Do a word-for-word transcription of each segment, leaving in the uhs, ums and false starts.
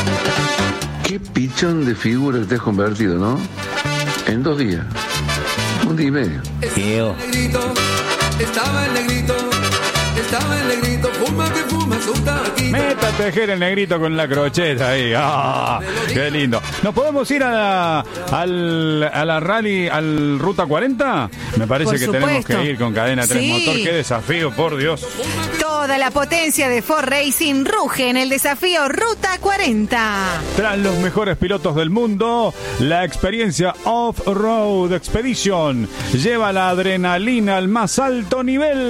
Qué pichón de figura te has convertido, ¿no? En dos días. Un día y medio. Tío. Estaba el negrito, estaba el negrito, fuma que fuma, suelta aquí. Meta a tejer el negrito con la crocheta ahí. ¡Ah! ¡Qué lindo! ¿Nos podemos ir a la, al, a la rally, al Ruta cuarenta? Me parece Por que supuesto. tenemos que ir con cadena tres Sí. motor. ¡Qué desafío, por Dios! Toda la potencia de Ford Racing ruge en el desafío Ruta cuarenta. Tras los mejores pilotos del mundo, la experiencia Off-Road Expedition lleva la adrenalina al más alto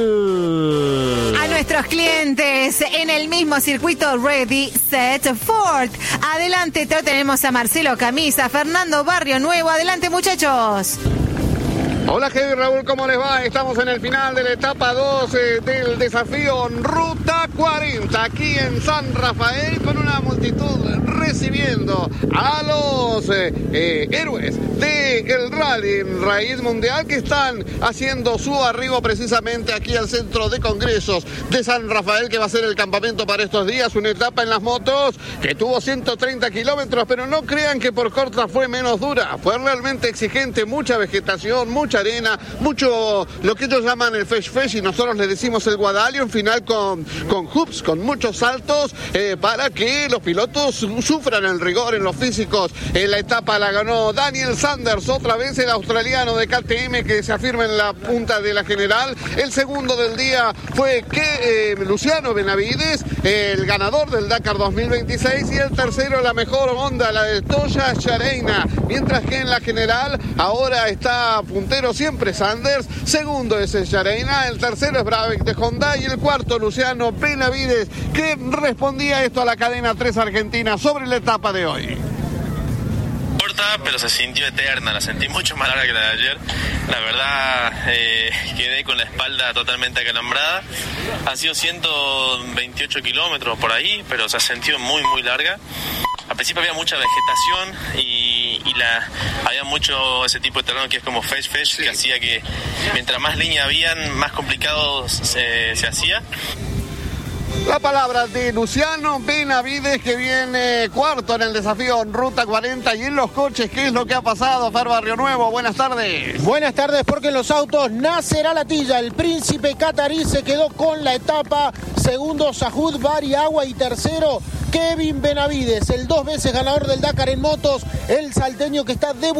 nivel. A nuestros clientes en el mismo circuito Ready, Set, Ford. Adelante, te tenemos a Marcelo Camisa, Fernando Barrio Nuevo. Adelante, muchachos. Hola, Javi, Raúl, ¿cómo les va? Estamos en el final de la etapa dos eh, del desafío Ruta cuarenta, aquí en San Rafael, con una multitud recibiendo a los eh, eh, héroes del rally en raíz mundial que están haciendo su arribo precisamente aquí al centro de congresos de San Rafael, que va a ser el campamento para estos días. Una etapa en las motos que tuvo ciento treinta kilómetros, pero no crean que por corta fue menos dura. Fue realmente exigente, mucha vegetación, mucha arena, mucho lo que ellos llaman el fesh fesh y nosotros le decimos el guadalio, en final con, con hoops, con muchos saltos eh, para que los pilotos sufran el rigor en los físicos. En la etapa la ganó Daniel Sanders, otra vez el australiano de K T M que se afirma en la punta de la general. El segundo del día fue que, eh, Luciano Benavides, el ganador del Dakar dos mil veintiséis, y el tercero la mejor Honda, la de Toya Shareina, mientras que en la general ahora está puntero siempre Sanders, segundo es Shareina, el tercero es Brabeck de Honda y el cuarto Luciano Benavides, que respondía esto a la cadena tres Argentina sobre la etapa de hoy. Corta, pero se sintió eterna, la sentí mucho más larga que la de ayer. La verdad, eh, quedé con la espalda totalmente acalambrada. Han sido ciento veintiocho kilómetros por ahí, pero se ha sentido muy, muy larga. Al principio había mucha vegetación y, y la, había mucho ese tipo de terreno que es como fesh fesh, sí, que hacía que mientras más línea habían, más complicado se, se hacía. La palabra de Luciano Benavides, que viene cuarto en el desafío Ruta cuarenta. Y en los coches, ¿qué es lo que ha pasado? Fer Barrio Nuevo, buenas tardes. Buenas tardes, porque en los autos Nasser Al-Attiyah, el príncipe catarí, se quedó con la etapa. Segundo, Sahud Bariagua, y tercero, Kevin Benavides, el dos veces ganador del Dakar en motos, el salteño que está debutando